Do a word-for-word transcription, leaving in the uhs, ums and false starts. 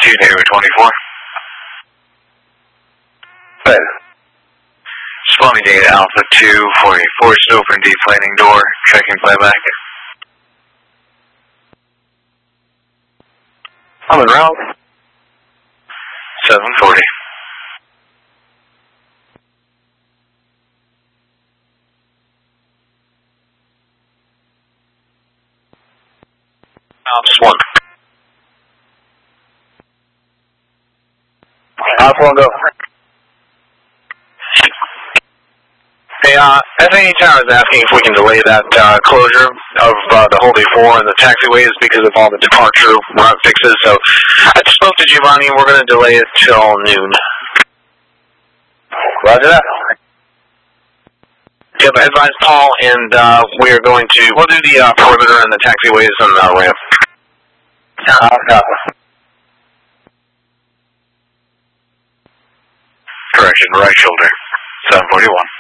two, Neighbor twenty-four. Hey. Spawning data Alpha two for a forced open deplaning door. Checking playback. I'm en route. seven forty. Ops one. Ops one, go. Hey, uh, S A E Tower is asking if we can delay that uh, closure of uh, the Holding four and the taxiways because of all the departure route fixes. So I just spoke to Giovanni. We're going to delay it till noon. Roger that. Yep, advise Paul, and uh, we are going to, we'll do the uh, perimeter and the taxiways and the uh, ramp. Uh, no. Correction, right shoulder. seven forty-one.